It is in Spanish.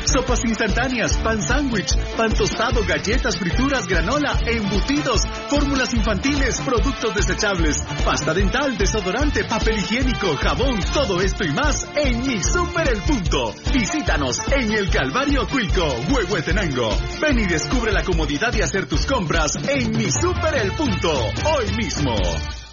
sopas instantáneas, pan sándwich, pan tostado, galletas, frituras, granola, embutidos, fórmulas infantiles, productos desechables, pasta dental, desodorante, papel higiénico, jabón, todo esto y más en Mi Súper El Punto. Visítanos en el Calvario Cuilco, Huehuetenango. Ven y descubre la comodidad de hacer tus compras en Mi Súper El Punto, hoy mismo.